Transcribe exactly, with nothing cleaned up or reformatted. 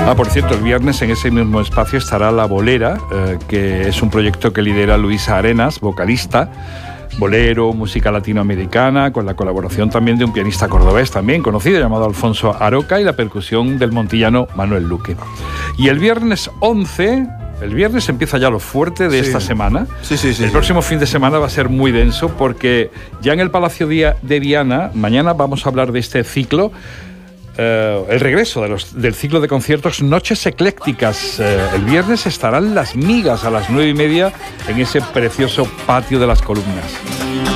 Ah, por cierto, el viernes en ese mismo espacio estará La Bolera, eh, que es un proyecto que lidera Luisa Arenas, vocalista, bolero, música latinoamericana, con la colaboración también de un pianista cordobés también conocido, llamado Alfonso Aroca, y la percusión del montillano Manuel Luque. Y el viernes once... El viernes empieza ya lo fuerte de sí. esta semana. Sí, sí, sí. El sí. próximo fin de semana va a ser muy denso porque ya en el Palacio de Viana, mañana vamos a hablar de este ciclo, eh, el regreso de los, del ciclo de conciertos Noches Eclécticas. Eh, el viernes estarán Las Migas a las nueve y media en ese precioso patio de las columnas.